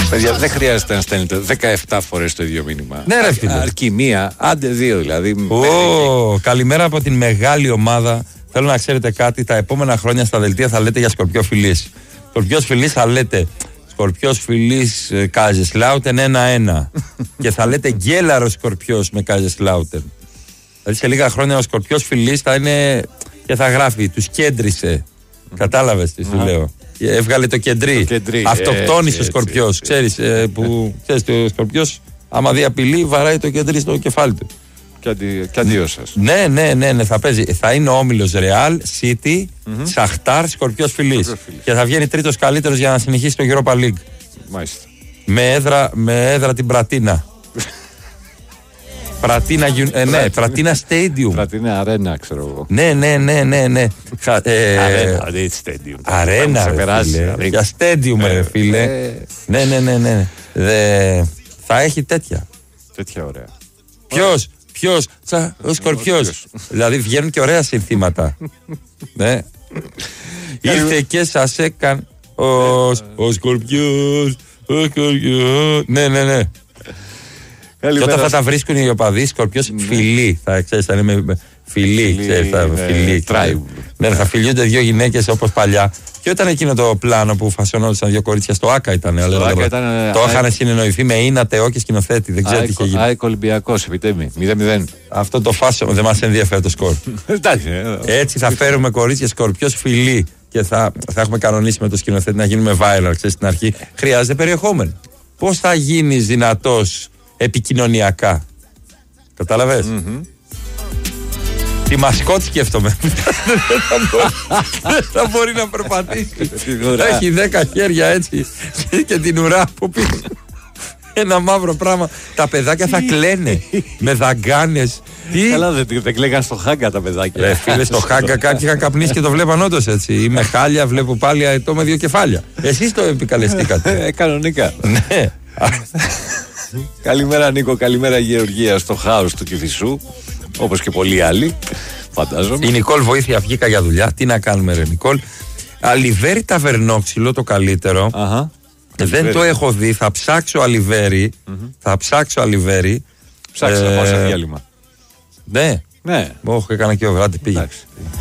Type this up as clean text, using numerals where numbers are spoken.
Παιδιά, δεν χρειάζεται να στέλνετε 17 φορές το ίδιο μήνυμα. Ναι, ρε φίλε. Αρκεί μία, άντε δύο δηλαδή. Καλημέρα από την μεγάλη ομάδα. Θέλω να ξέρετε κάτι. Τα επόμενα χρόνια στα δελτία θα λέτε για Σκορπιό Φιλής. Σκορπιός Φιλής θα λέτε Σκορπιός Φιλής Κάζεσλάουτεν 1-1. Και θα λέτε Γκέλαρος Σκορπιός με Κάζεσλάουτεν. Δηλαδή σε λίγα χρόνια ο Σκορπιός Φιλής θα είναι και θα γράφει τους κέντρισε. Κατάλαβες τι σου λέω. Έβγαλε το κεντρί. Αυτοκτόνησε ο Σκορπιός. Ξέρεις που ο Σκορπιός άμα δει απειλή βαράει το κεντρί στο κεφάλι του. Και αντίο σας. Ναι, θα παίζει. Θα είναι ο όμιλος Ρεάλ, City, Σαχτάρ, Σκορπιός Φιλής. Και θα βγαίνει τρίτος καλύτερος για να συνεχίσει το Europa League. Μάλιστα. Με έδρα την Πρατίνα. Πρατίνα Stadium. Πρατίνα Arena, ξέρω εγώ. Ναι. Αρένα, για Stadium, ρε φίλε. Ναι. Θα έχει τέτοια. Τέτοια ωραία. Ποιος, ο Σκορπιός. Δηλαδή βγαίνουν και ωραία συνθήματα. Ναι. Ήρθε και σας έκανε ο Σκορπιός. Ναι. Και όταν θα τα βρίσκουν οι οπαδοί, Σκορπιός φιλί. Θα ξέρεις, θα είναι με φιλί. Ναι, θα φιλιούνται δύο γυναίκες όπως παλιά. Ποιο ήταν εκείνο το πλάνο που φασωνόντουσαν δύο κορίτσια? Στο ΆΚΑ ήταν. Το είχαν συνεννοηθεί με Ίνα Τεό και σκηνοθέτη. Δεν ξέρω τι είχε γίνει. ΑΕΚ Ολυμπιακός, επιτέμει. 0-0. Αυτό το φάσο δεν μας ενδιαφέρει το σκορ. Έτσι θα φέρουμε κορίτσια Σκορπιός φιλί. Και θα έχουμε κανονίσει με το σκηνοθέτη να γίνουμε viral, ξέρεις, στην αρχή. Χρειάζεται περιεχόμενο. Πώς θα γίνεις δυνατός επικοινωνιακά? Κατάλαβες? Τη μασκότ σκέφτομαι. Δεν θα μπορεί να περπατήσει. Έχει 10 χέρια έτσι και την ουρά από πίσω. Ένα μαύρο πράγμα. Τα παιδάκια θα κλαίνε με δαγκάνες. Καλά, δεν κλαίγαν στο Χάγκα τα παιδάκια. Φίλε, στο Χάγκα κάποιοι είχαν καπνίσει και το βλέπαν όντως έτσι. Είμαι χάλια, βλέπω πάλι αετό με δύο κεφάλια. Εσείς το επικαλεστήκατε. Κανονικά. Ναι. Καλημέρα Νίκο, καλημέρα Γεωργία στο χάος του Κηφισού. Όπως και πολλοί άλλοι, φαντάζομαι. Η Νικόλ, βοήθεια, βγήκα για δουλειά. Τι να κάνουμε, ρε Νικόλ? Αλιβέρι ταβερνόξυλο, το καλύτερο. Δεν το έχω δει. Θα ψάξω αλιβέρι. Ψάξε να πάω σε διάλειμμα. Ναι. Όχι, έκανα και ο βράδυ, πήγε.